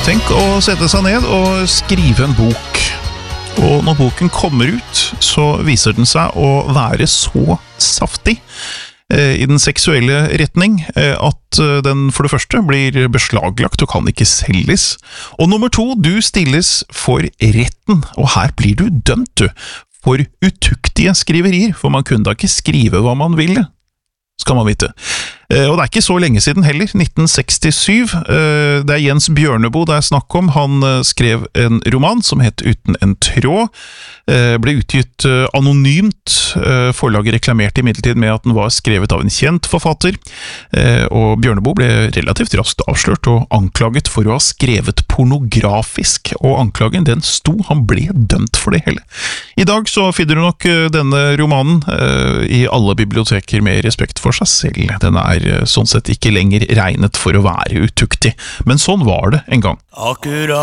Tenk å sette seg ned og skrive en bok. Og når boken kommer ut, så viser den seg å være så saftig i den seksuelle retning at den for det første blir beslaglagt og kan ikke selges. Og nummer 2, du stilles for retten, og her blir du dømt, du, for utuktige skriverier, for man kunne da ikke skrive hva man ville, skal man vite. Og det er ikke så lenge siden heller, 1967. Det er Jens Bjørneboe det er snakk om. Han skrev en roman som het Uten en tråd. Ble utgitt anonymt. Forlaget reklamerte imidlertid med at den var skrevet av en kjent forfatter. Og Bjørneboe ble relativt raskt avslørt og anklaget for å ha skrevet pornografisk. Og anklagen den sto, han ble dømt for det hele. I dag så finner du nok denne romanen i alle biblioteker med respekt for seg selv. Den er sånn sett ikke lenger regnet for å være utuktig, men sånn var det en gang. Akkurat.